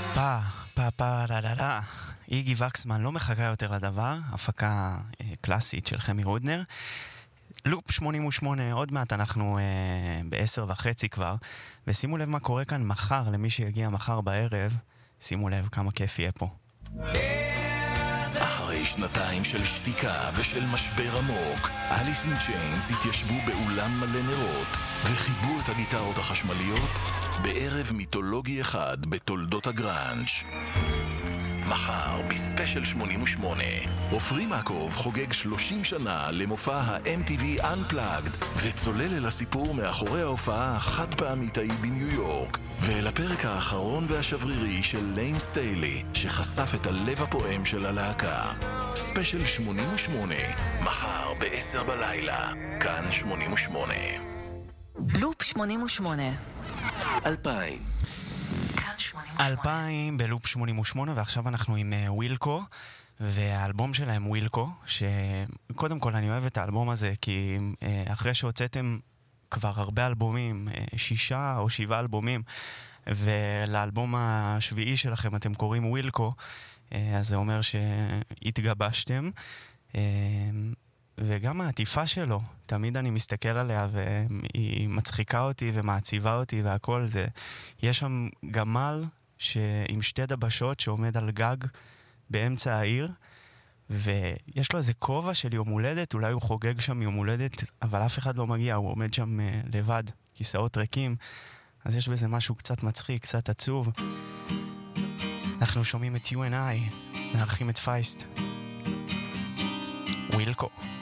לה לה לה. איגי וקסמן לא מחכה יותר לדבר, הפקה קלאסית של חמי רודנר. לופ 88, עוד מעט אנחנו ב-10:30 כבר, ושימו לב מה קורה כאן מחר, למי שיגיע מחר בערב, שימו לב כמה כיף יהיה פה. אחרי שנתיים של שתיקה ושל משבר עמוק, אליס אין צ'יינס התיישבו באולם מלא נרות וחיבו את הגיטרות החשמליות בערב מיתולוגי אחד בתולדות הגראנץ'. מחר בספיישל 88 עופרי מקוב חוגג 30 שנה למופע ה-MTV Unplugged וצולל אל הסיפור מאחורי ההופעה החד פעמית ההיא בניו יורק ואל הפרק האחרון והשברירי של ליין סטיילי שחשף את הלב הפועם של הלהקה. ספיישל 88 מחר ב-10 בלילה, כאן 88. לופ 88 2000 2000 בלופ 88, ועכשיו אנחנו עם ווילקו והאלבום שלהם ווילקו, שקודם כל אני אוהב את האלבום הזה כי אחרי שהוצאתם כבר הרבה אלבומים, 6 או 7 אלבומים, ולאלבום השביעי שלכם אתם קוראים ווילקו, אז זה אומר שהתגבשתם, וגם העטיפה שלו, תמיד אני מסתכל עליה והיא מצחיקה אותי ומעציבה אותי והכל זה. יש שם גמל עם 2 דבשות שעומד על גג באמצע העיר, ויש לו איזה כובע של יום הולדת, אולי הוא חוגג שם יום הולדת, אבל אף אחד לא מגיע, הוא עומד שם לבד, כיסאות ריקים, אז יש בזה משהו קצת מצחיק, קצת עצוב. אנחנו שומעים את You and I, מארחים את פייסט. ווילקו.